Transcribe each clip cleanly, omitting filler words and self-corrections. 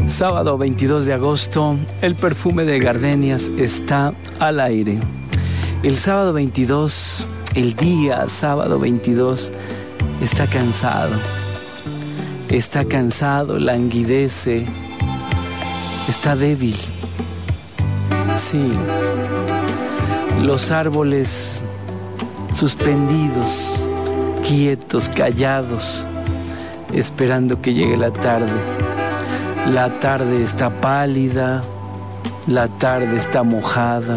Sábado 22 de agosto, el perfume de gardenias está al aire. El sábado 22, el día sábado 22, está cansado, languidece, está débil. Sí, los árboles suspendidos, quietos, callados, esperando que llegue la tarde. La tarde está pálida, la tarde está mojada.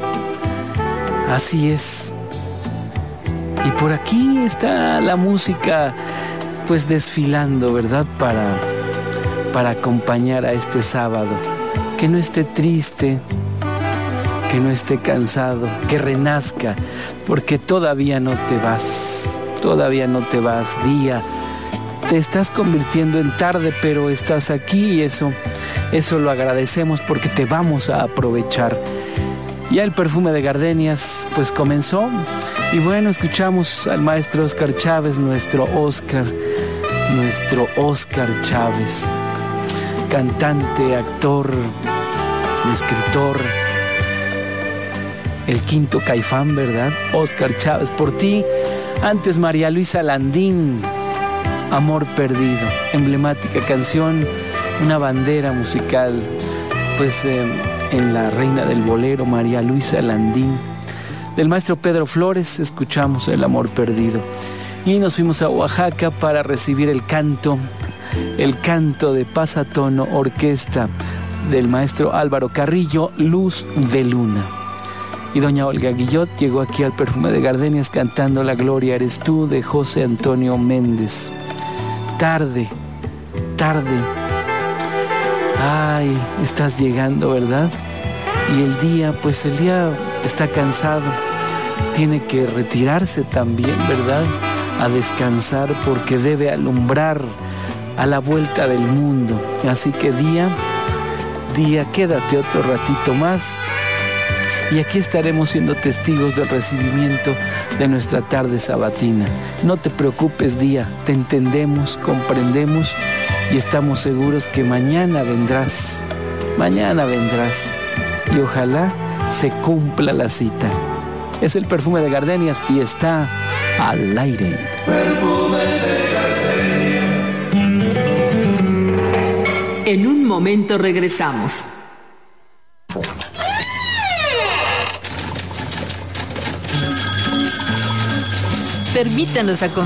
Así es. Y por aquí está la música, pues desfilando, ¿verdad? Para acompañar a este sábado. Que no esté triste, que no esté cansado, que renazca, porque todavía no te vas, día. Te estás convirtiendo en tarde, pero estás aquí y eso lo agradecemos porque te vamos a aprovechar. Ya el perfume de gardenias pues comenzó y bueno, escuchamos al maestro Óscar Chávez, nuestro Óscar Chávez, cantante, actor, escritor, el quinto Caifán, ¿verdad? Óscar Chávez, por ti. Antes María Luisa Landín, Amor Perdido, emblemática canción, una bandera musical, pues en la reina del bolero, María Luisa Landín. Del maestro Pedro Flores escuchamos El Amor Perdido. Y nos fuimos a Oaxaca para recibir el canto de Pasatono Orquesta del maestro Álvaro Carrillo, Luz de Luna. Y doña Olga Guillot llegó aquí al perfume de gardenias cantando La Gloria Eres Tú de José Antonio Méndez. Tarde. Ay, estás llegando, ¿verdad? Y el día está cansado. Tiene que retirarse también, ¿verdad? A descansar porque debe alumbrar a la vuelta del mundo. Así que día, quédate otro ratito más. Y aquí estaremos siendo testigos del recibimiento de nuestra tarde sabatina. No te preocupes, día, te entendemos, comprendemos y estamos seguros que mañana vendrás. Y ojalá se cumpla la cita. Es el perfume de gardenias y está al aire. Perfume de gardenia. En un momento regresamos. Permítanos acompañar.